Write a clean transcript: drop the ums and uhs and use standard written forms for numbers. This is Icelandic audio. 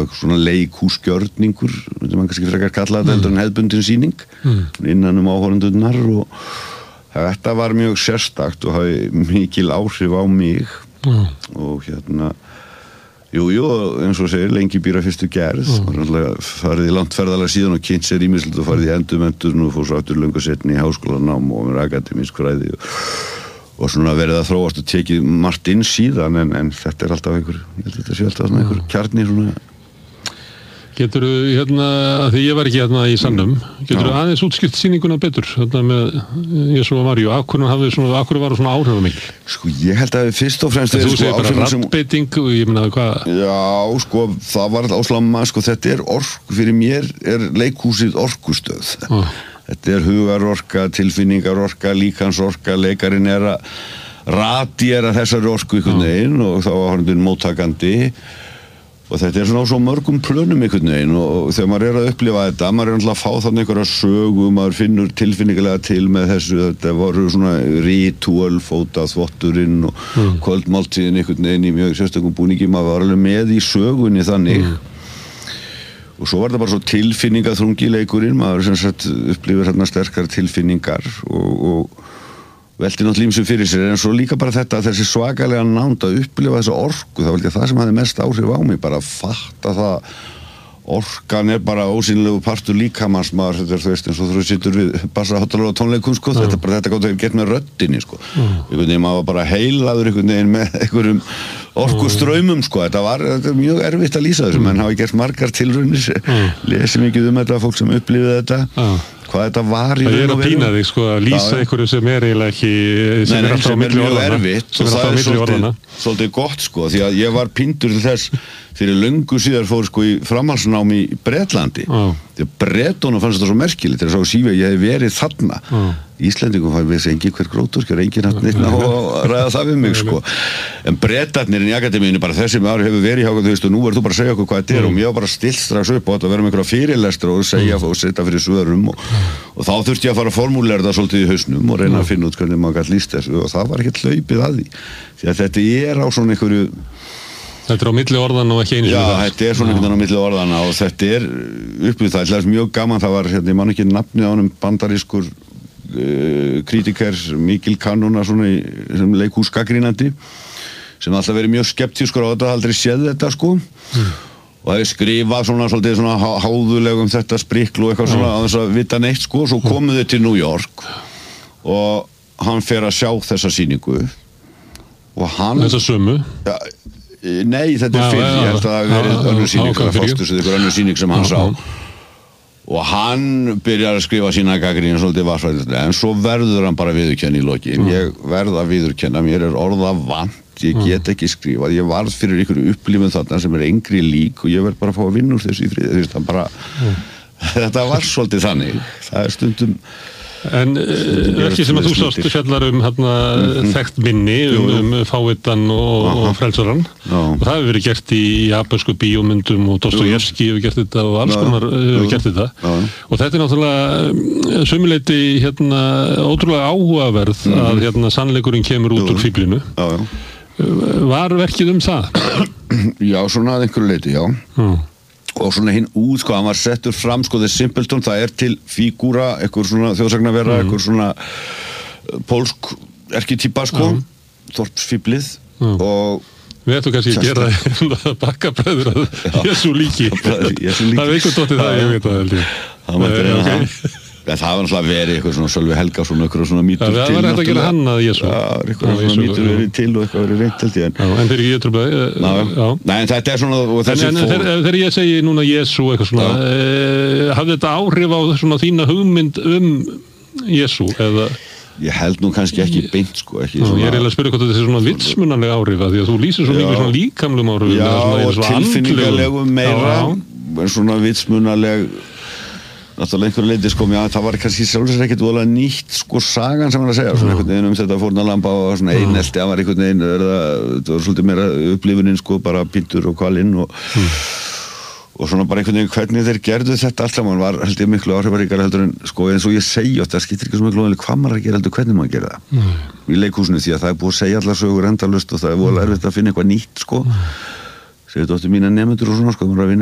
eitthvað svona leikhúsgjörningur sem man kannski frekar kalla þetta heldur en hefðbundin sýning innan áhorfendurnar og þetta var mjög sérstakt og hafði mikil áhrif á mig og jú, eins og segir, lengi býra fyrstu gerð farið í langt ferðalag síðan og kynnt sér ýmislegt og farið í endurmenntun og fór svo aftur löngu seinni í háskólanám og með akademísk fræði og svona verið að þróast og tekið margt inn síðan en þetta alltaf einhver, ég held að þetta sé alltaf svona einhver kjarni svona. Geturðu, því ég var ekki í Sannum, geturðu aðeins útskýrt sýninguna betur, með Jesú og Maríu, af hverju var það svona áhrifamikil? Sko, ég held að fyrst og fremst þú segir bara raddbeiting og ég meina hvað? Já, sko, það var ásláma, sko, þetta fyrir mér leikhúsið orkustöð. Þetta hugarorka, tilfinningarorka, líkansorka, leikarinn að radíera þessari orku einhvern veginn og þá var hann móttakandi og þetta svona á svo mörgum plönum einhvern veginn og þegar maður að upplifa þetta, maður alltaf að fá þannig einhverja sögu, maður finnur tilfinningarlega til með þessu, þetta voru svona rítúöl, fótaþvotturinn og kvöldmáltíðin einhvern veginn í mjög sérstökum búningi, maður var alveg með í sögunni þannig og svo var það bara svo tilfinningaþrungi leikurinn, maður sem sagt upplifir hérna sterkar tilfinningar og velti náttúrulega ýmsu fyrir sér en svo líka bara þetta þessi svakalega nánd að upplifa þessa orku það var líka það sem hafði mest áhrif á mig bara að fatta það orkan bara ósýnilegu partur líkamans maður þetta þú veist eins og þú sittur við bassaháttalara og tónleikum sko þetta gátt að geta með röddinni sko einhvern veginn maður var bara heilaður einhvern veginn með einhverjum orkustraumum sko þetta er mjög erfitt að lýsa þessu menn hafa gert margar tilraunir lesi mikið þetta fólk sem upplifið þetta hvað þetta var í raun og veru. Það að pína þig sko að lýsa einhverju sem eiginlega ekki sem alltaf á milli orðanna og það svolítið gott sko því að ég var píndur til þess fyrir löngu síðar fór sko í framhaldsnám í Bretlandi því að Bretunum fannst þetta svo merkilegt þegar sá sífi að ég hef verið þarna Íslendingum fær við þessi engin hver gróturskjar engin hatt neitt að ræða það við mig sko en Bretarnir í akademíinu bara þessi ári hefur verið hjá þú veist og nú verður þú bara að segja okkur hvað þetta og mér var bara stilt strax upp og þetta vera með einhverja fyrirlestra og segja og setja fyrir svörum og þá þurfti ég að fara að formúlera það svolítið í hausnum og reyna að finna út hvernig maður gæti lýst þessu og það var ekkert hlaupið að því að þetta á svona einhverju Þetta á milli orðanna og ekki einu Já, þetta svona einhvern veginn á milli orðanna og þetta uppið það, þetta mjög gaman, það var, ég man ekki nafnið á honum bandarískur kritiker, mikil kannuna svona sem leikhúsgagnrýnandi sem alltaf verið mjög skeptískur á þetta, aldrei séð þetta sko og það skrifað svona svolítið svona háðulegum þetta sprikl og eitthvað svona að þess að vita neitt sko, svo komuð þau til New York og hann fer að sjá þessa sýningu og hann Þessa sömu? Ja, nei, þetta fyrir, ég held að það hafi verið önnur sýning, það fórstust eitthvað önnur sýning sem hann sá og hann byrjar að skrifa sína gagnrýni svolítið varsvæðislega, en svo verður hann bara viðurkenna í lokin, ég verð að viðurkenna, mér orða vant, ég get ekki skrifað, ég varð fyrir ykkur upplifun þarna sem engri lík og ég verð bara að fá að vinna úr þessu í friði, þú veist, það bara, þetta var svolítið þannig, það stundum En ekki sem að þú sást fjallar þekkt minni fávitan og frelsarann og það hefur verið gert í japansku bíómyndum og Dostojevskí hefur gert þetta og alls konar hefur gert þetta og þetta náttúrulega sömuleyti ótrúlega áhugaverð að sannleikurinn kemur út úr fíflinu Var verkið það? Já, svona að einhverju leyti, já og svona hinn út, sko, hann var settur fram sko, The Simpleton, það til fígúra eitthvað svona þjóðsagnavera eitthvað svona pólsk erkitýpa, sko þorpsfíflið og Við ættum kannski að gera bakkabræður að Jesú líki Það er einhvern dóttið það, ég veit það held ég Það mætti reyna hann Það var náttúrulega verið eitthvað svona Sölvi Helgason eitthvað svona mýtur til Það var hægt að gera hann að Jesú eitthvað svona mýtur verið til og eitthvað verið reynt held ég En þegar ég trúblaði Nei, en þetta svona En þegar ég segi núna Jesú eitthvað svona hafði þetta áhrif á svona þína hugmynd Jesú eða Ég held nú kannski ekki beint sko ekki Ég er eiginlega að spyrja hvort þetta er svona vitsmunaleg áhrif því að þú lýsir svo mikið svona líkamlegum áhrifum Já, og tilfinningalegum meira svona vitsmunaleg náttúrulega einhverju leyti sko, já, það var kannski sjálfsagt ekkert voðalega nýtt sko sagan sem hann að segja, svona einhvern veginn þetta fórnarlamba og svona einelti, það var einhvern veginn það var svolítið meira upplifunin sko, bara pintur og kvalinn og svona bara einhvern veginn hvernig þeir gerðu þetta allt saman var held ég miklu áhrifaríkara heldur en sko eins og ég segi og það skiptir ekki svo miklu hvað maður að gera heldur hvernig maður gera það í leikhúsinu því að það er búið að segja allar sögur endalaust og það er voðalega erfitt að finna eitthvað nýtt sko segir dóttir mín nemendur og svona sko, maður að vinna